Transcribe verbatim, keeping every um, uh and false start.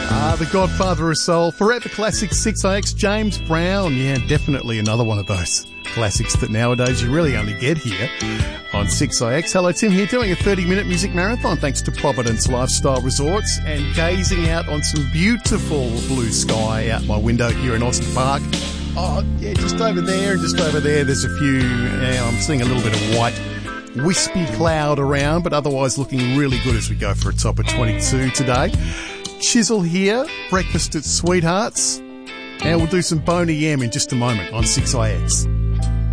Ah, the godfather of soul, forever classic six I X, James Brown. Yeah, definitely another one of those classics that nowadays you really only get here on six I X. Hello, Tim here, doing a thirty-minute music marathon thanks to Providence Lifestyle Resorts and gazing out on some beautiful blue sky out my window here in Austin Park. Oh, yeah, just over there and just over there, there's a few, yeah, I'm seeing a little bit of white wispy cloud around, but otherwise looking really good as we go for a top of twenty-two today. Chisel here, breakfast at Sweethearts, and we'll do some Boney M in just a moment on six I X.